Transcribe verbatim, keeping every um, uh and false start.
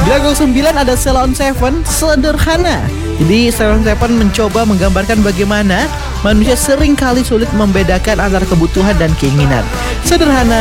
Dragon sembilan ada Ceylon Seven sederhana. Jadi Ceylon Seven mencoba menggambarkan bagaimana manusia sering kali sulit membedakan antara kebutuhan dan keinginan. Sederhana